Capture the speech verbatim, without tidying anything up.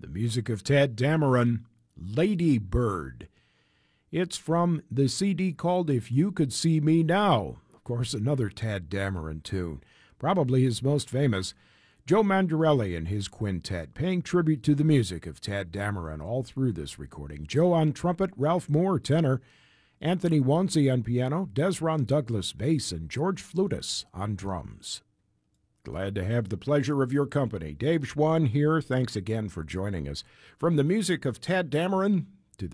The music of Tadd Dameron, Lady Bird. It's from the C D called If You Could See Me Now. Of course, another Tadd Dameron tune, probably his most famous. Joe Mandarelli and his quintet paying tribute to the music of Tadd Dameron all through this recording. Joe on trumpet, Ralph Moore tenor, Anthony Wanzi on piano, Desron Douglas bass, and George Flutus on drums. Glad to have the pleasure of your company. Dave Schwann here. Thanks again for joining us. From the music of Tadd Dameron,